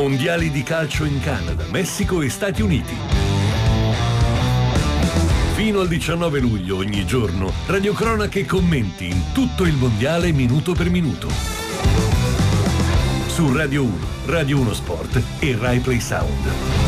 Mondiali di calcio in Canada, Messico e Stati Uniti. Fino al 19 luglio ogni giorno, radiocronache e commenti in tutto il mondiale minuto per minuto. Su Radio 1, Radio 1 Sport e Rai Play Sound.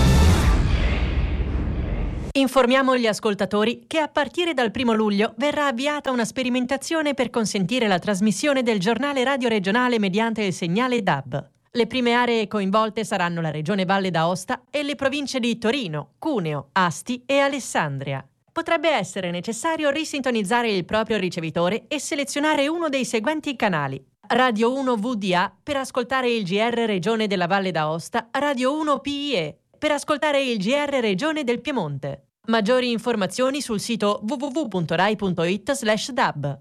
Informiamo gli ascoltatori che a partire dal 1 luglio verrà avviata una sperimentazione per consentire la trasmissione del giornale radio regionale mediante il segnale DAB. Le prime aree coinvolte saranno la Regione Valle d'Aosta e le province di Torino, Cuneo, Asti e Alessandria. Potrebbe essere necessario risintonizzare il proprio ricevitore e selezionare uno dei seguenti canali: Radio 1 VDA per ascoltare il GR Regione della Valle d'Aosta, Radio 1 PIE per ascoltare il GR Regione del Piemonte. Maggiori informazioni sul sito www.rai.it/dab.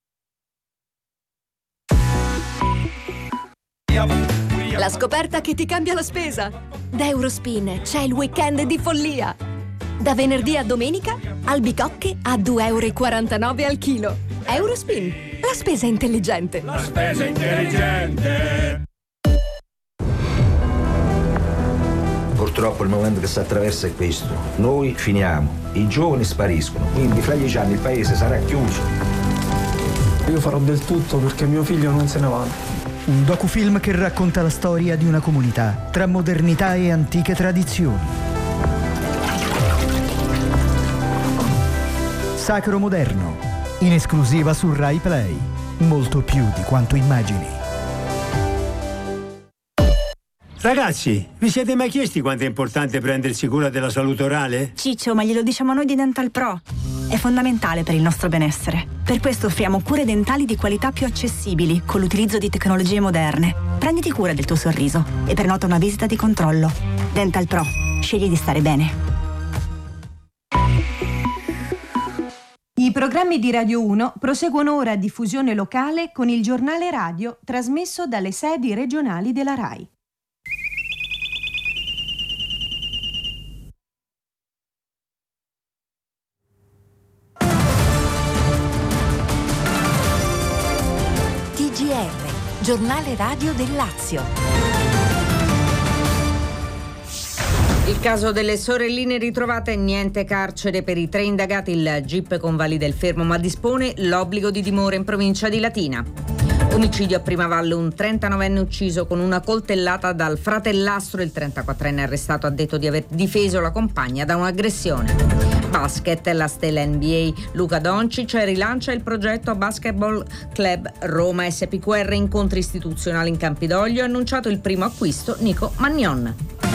La scoperta che ti cambia la spesa. Da Eurospin c'è il weekend di follia. Da venerdì a domenica, albicocche a 2,49 € al chilo. Eurospin, la spesa intelligente. La spesa intelligente. Purtroppo il momento che si attraversa è questo. Noi finiamo, i giovani spariscono, quindi fra 10 anni il paese sarà chiuso. Io farò del tutto perché mio figlio non se ne vada. Un docufilm che racconta la storia di una comunità tra modernità e antiche tradizioni. Sacro Moderno, in esclusiva su Rai Play. Molto più di quanto immagini. Ragazzi, vi siete mai chiesti quanto è importante prendersi cura della salute orale? Ciccio, ma glielo diciamo noi di Dental Pro. È fondamentale per il nostro benessere. Per questo offriamo cure dentali di qualità più accessibili con l'utilizzo di tecnologie moderne. Prenditi cura del tuo sorriso e prenota una visita di controllo. Dental Pro. Scegli di stare bene. I programmi di Radio 1 proseguono ora a diffusione locale con il giornale radio trasmesso dalle sedi regionali della RAI. TGR, giornale radio del Lazio. Il caso delle sorelline ritrovate, niente carcere per i 3 indagati, il GIP convalida il fermo ma dispone l'obbligo di dimora in provincia di Latina. Omicidio a Primavalle, un 39enne ucciso con una coltellata dal fratellastro, il 34enne arrestato ha detto di aver difeso la compagna da un'aggressione. Basket, la stella NBA Luka Doncic rilancia il progetto Basketball Club Roma SPQR, incontri istituzionali in Campidoglio, ha annunciato il primo acquisto Nico Magnon.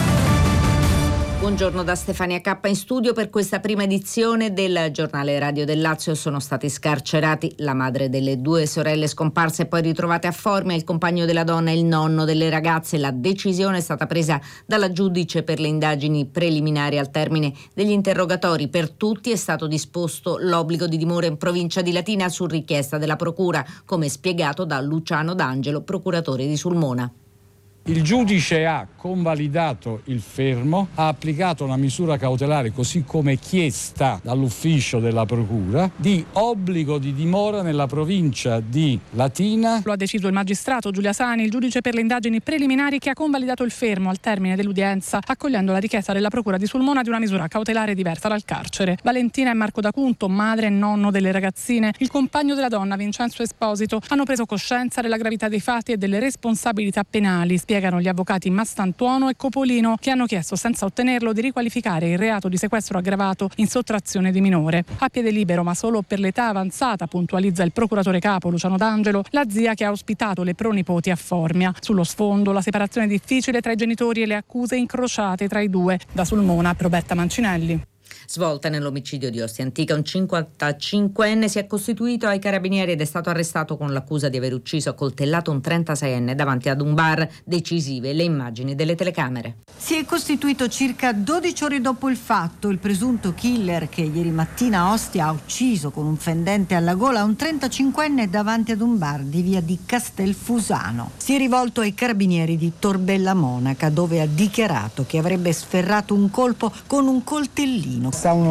Buongiorno da Stefania K in studio. Per questa prima edizione del giornale radio del Lazio sono stati scarcerati la madre delle 2 sorelle scomparse e poi ritrovate a Formia, il compagno della donna e il nonno delle ragazze. La decisione è stata presa dalla giudice per le indagini preliminari. Al termine degli interrogatori per tutti è stato disposto l'obbligo di dimora in provincia di Latina su richiesta della procura, come spiegato da Luciano D'Angelo, procuratore di Sulmona. Il giudice ha convalidato il fermo, ha applicato la misura cautelare così come chiesta dall'ufficio della procura di obbligo di dimora nella provincia di Latina. Lo ha deciso il magistrato Giulia Sani, il giudice per le indagini preliminari, che ha convalidato il fermo al termine dell'udienza, accogliendo la richiesta della procura di Sulmona di una misura cautelare diversa dal carcere. Valentina e Marco D'Acunto, madre e nonno delle ragazzine, il compagno della donna Vincenzo Esposito, hanno preso coscienza della gravità dei fatti e delle responsabilità penali. Spiegano gli avvocati Massantuono e Copolino, che hanno chiesto senza ottenerlo di riqualificare il reato di sequestro aggravato in sottrazione di minore. A piede libero ma solo per l'età avanzata, puntualizza il procuratore capo Luciano D'Angelo, la zia che ha ospitato le pronipoti a Formia. Sullo sfondo la separazione difficile tra i genitori e le accuse incrociate tra i due. Da Sulmona, Roberta Mancinelli. Svolta nell'omicidio di Ostia Antica, un 55enne si è costituito ai carabinieri ed è stato arrestato con l'accusa di aver ucciso a coltellato un 36enne davanti ad un bar. Decisive le immagini delle telecamere. Si è costituito circa 12 ore dopo il fatto. Il presunto killer che ieri mattina a Ostia ha ucciso con un fendente alla gola un 35enne davanti ad un bar di via di Castelfusano. Si è rivolto ai carabinieri di Torbella Monaca, dove ha dichiarato che avrebbe sferrato un colpo con un coltellino. Stavano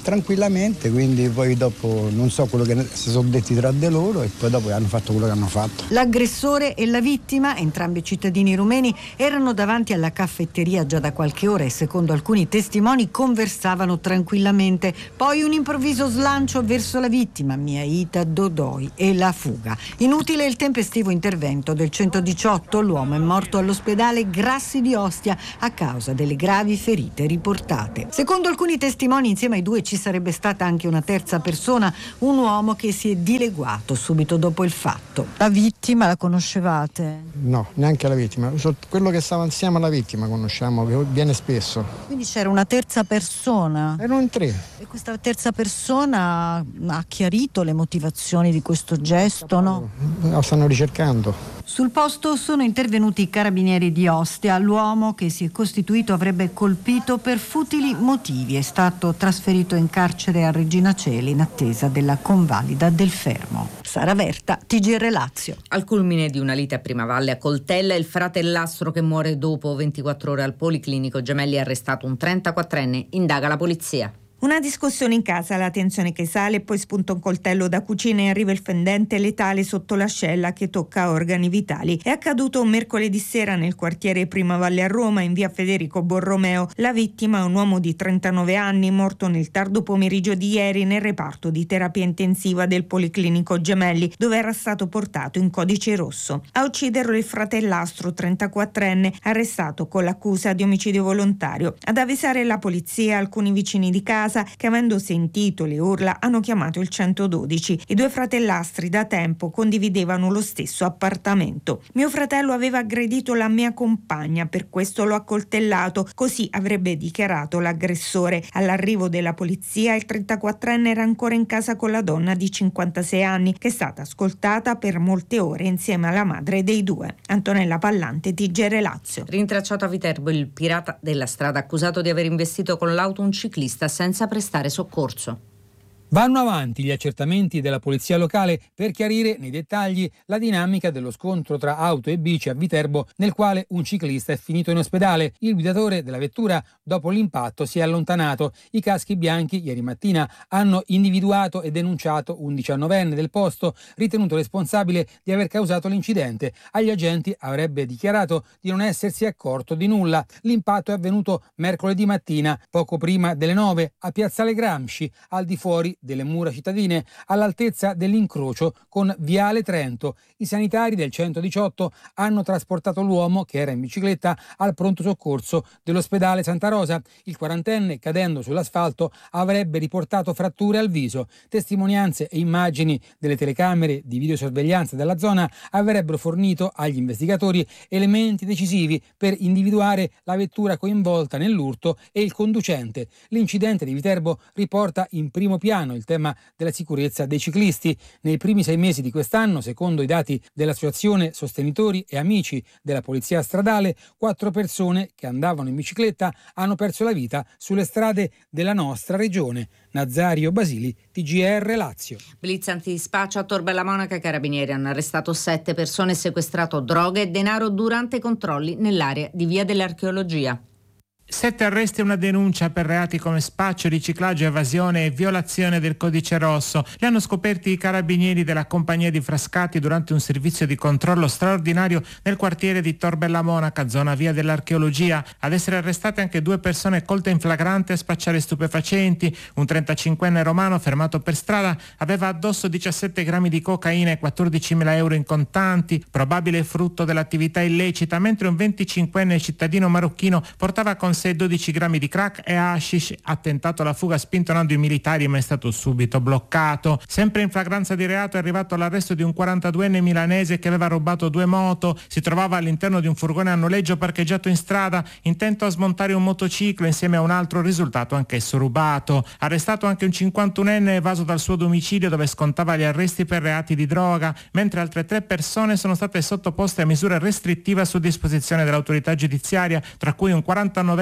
tranquillamente, quindi poi dopo non so quello che si sono detti tra di loro e poi dopo hanno fatto quello che hanno fatto. L'aggressore e la vittima, entrambi cittadini rumeni, erano davanti alla caffetteria già da qualche ora e secondo alcuni testimoni conversavano tranquillamente. Poi un improvviso slancio verso la vittima, Miaita Dodoi, e la fuga. Inutile il tempestivo intervento del 118, l'uomo è morto all'ospedale Grassi di Ostia a causa delle gravi ferite riportate. Secondo alcuni testimoni, insieme ai due ci sarebbe stata anche una terza persona, un uomo che si è dileguato subito dopo il fatto. La vittima la conoscevate? No, neanche la vittima. Quello che stava insieme alla vittima conosciamo, che viene spesso. Quindi c'era una terza persona? Erano in 3. E questa terza persona ha chiarito le motivazioni di questo gesto, no? Lo stanno ricercando. Sul posto sono intervenuti i carabinieri di Ostia. L'uomo che si è costituito avrebbe colpito per futili motivi. È stato trasferito in carcere a Regina Coeli in attesa della convalida del fermo. Sara Verta, TGR Lazio. Al culmine di una lite a Primavalle a Coltella, il fratellastro che muore dopo 24 ore al Policlinico Gemelli ha arrestato un 34enne, indaga la polizia. Una discussione in casa, la tensione che sale, poi spunta un coltello da cucina e arriva il fendente letale sotto l'ascella che tocca organi vitali. È accaduto un mercoledì sera nel quartiere Primavalle a Roma, in via Federico Borromeo. La vittima è un uomo di 39 anni, morto nel tardo pomeriggio di ieri nel reparto di terapia intensiva del Policlinico Gemelli, dove era stato portato in codice rosso. A ucciderlo il fratellastro 34enne, arrestato con l'accusa di omicidio volontario. Ad avvisare la polizia alcuni vicini di casa che, avendo sentito le urla, hanno chiamato il 112. I due fratellastri da tempo condividevano lo stesso appartamento. Mio fratello aveva aggredito la mia compagna, per questo l'ho accoltellato, così avrebbe dichiarato l'aggressore. All'arrivo della polizia il 34enne era ancora in casa con la donna di 56 anni che è stata ascoltata per molte ore insieme alla madre dei due. Antonella Pallante, TGR Lazio. Rintracciato a Viterbo il pirata della strada accusato di aver investito con l'auto un ciclista senza prestare soccorso. Vanno avanti gli accertamenti della polizia locale per chiarire nei dettagli la dinamica dello scontro tra auto e bici a Viterbo, nel quale un ciclista è finito in ospedale. Il guidatore della vettura dopo l'impatto si è allontanato. I caschi bianchi ieri mattina hanno individuato e denunciato un 19enne del posto ritenuto responsabile di aver causato l'incidente. Agli agenti avrebbe dichiarato di non essersi accorto di nulla. L'impatto è avvenuto mercoledì mattina, poco prima delle 9, a Piazzale Gramsci, al di fuori delle mura cittadine, all'altezza dell'incrocio con Viale Trento. I sanitari del 118 hanno trasportato l'uomo, che era in bicicletta, al pronto soccorso dell'ospedale Santa Rosa. Il quarantenne, cadendo sull'asfalto, avrebbe riportato fratture al viso. Testimonianze e immagini delle telecamere di videosorveglianza della zona avrebbero fornito agli investigatori elementi decisivi per individuare la vettura coinvolta nell'urto e il conducente. L'incidente di Viterbo riporta in primo piano il tema della sicurezza dei ciclisti. Nei primi 6 mesi di quest'anno, secondo i dati dell'associazione Sostenitori e Amici della Polizia Stradale, 4 persone che andavano in bicicletta hanno perso la vita sulle strade della nostra regione. Nazario Basili, TGR Lazio. Blitz antispaccio a Tor Bella Monaca. Carabinieri hanno arrestato 7 persone e sequestrato droga e denaro durante i controlli nell'area di Via dell'Archeologia. 7 arresti e una denuncia per reati come spaccio, riciclaggio, evasione e violazione del codice rosso. Li hanno scoperti i carabinieri della compagnia di Frascati durante un servizio di controllo straordinario nel quartiere di Tor Bella Monaca, zona Via dell'Archeologia. Ad essere arrestate anche 2 persone colte in flagrante a spacciare stupefacenti. Un 35enne romano fermato per strada aveva addosso 17 grammi di cocaina e 14.000 euro in contanti, probabile frutto dell'attività illecita, mentre un 25enne cittadino marocchino portava con sé 12 grammi di crack e hashish. Ha tentato la fuga spintonando i militari, ma è stato subito bloccato. Sempre in flagranza di reato è arrivato l'arresto di un 42enne milanese che aveva rubato 2 moto. Si trovava all'interno di un furgone a noleggio parcheggiato in strada, intento a smontare un motociclo insieme a un altro, risultato anch'esso rubato. Arrestato anche un 51enne evaso dal suo domicilio, dove scontava gli arresti per reati di droga, mentre altre 3 persone sono state sottoposte a misure restrittive su disposizione dell'autorità giudiziaria, tra cui un 49enne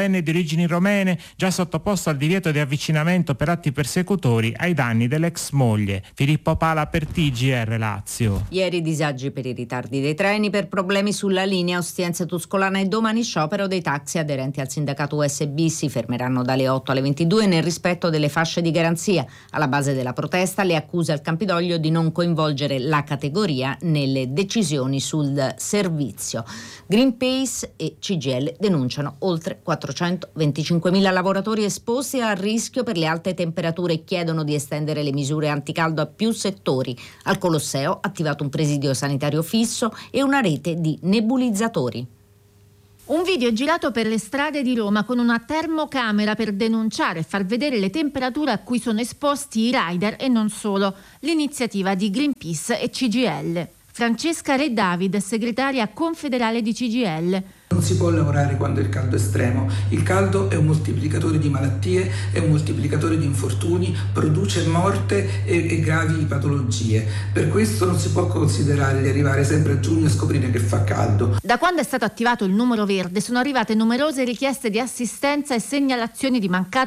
42enne di origini romene, già sottoposto al divieto di avvicinamento per atti persecutori ai danni dell'ex moglie. Filippo Pala per TGR Lazio. Ieri disagi per i ritardi dei treni per problemi sulla linea Ostiense-Tuscolana e domani sciopero dei taxi aderenti al sindacato USB. Si fermeranno dalle 8 alle 22 nel rispetto delle fasce di garanzia. Alla base della protesta le accuse al Campidoglio di non coinvolgere la categoria nelle decisioni sul servizio. Greenpeace e CGIL denunciano oltre 425.000 lavoratori esposti al rischio per le alte temperature e chiedono di estendere le misure anticaldo a più settori. Al Colosseo attivato un presidio sanitario fisso e una rete di nebulizzatori. Un video girato per le strade di Roma con una termocamera per denunciare e far vedere le temperature a cui sono esposti i rider e non solo. L'iniziativa di Greenpeace e CGIL. Francesca Re David, segretaria confederale di CGIL. Non si può lavorare quando il caldo è estremo. Il caldo è un moltiplicatore di malattie, è un moltiplicatore di infortuni, produce morte e gravi patologie. Per questo non si può considerare di arrivare sempre a giugno e scoprire che fa caldo. Da quando è stato attivato il numero verde sono arrivate numerose richieste di assistenza e segnalazioni di mancato